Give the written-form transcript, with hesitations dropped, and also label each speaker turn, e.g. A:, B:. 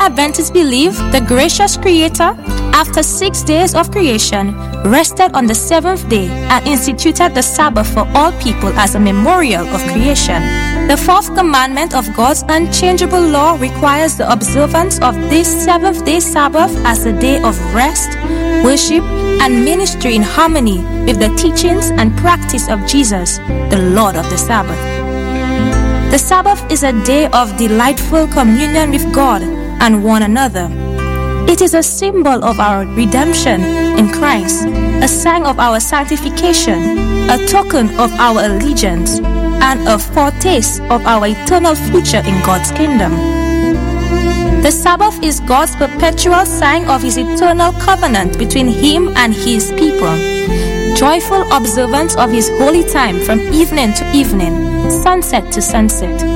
A: Adventists believe the gracious Creator, after 6 days of creation, rested on the seventh day and instituted the Sabbath for all people as a memorial of creation. The fourth commandment of God's unchangeable law requires the observance of this seventh-day Sabbath as a day of rest, worship, and ministry in harmony with the teachings and practice of Jesus, the Lord of the Sabbath. The Sabbath is a day of delightful communion with God and one another. It is a symbol of our redemption in Christ, a sign of our sanctification, a token of our allegiance, and a foretaste of our eternal future in God's kingdom. The Sabbath is God's perpetual sign of His eternal covenant between Him and His people. Joyful observance of His holy time from evening to evening, sunset to sunset.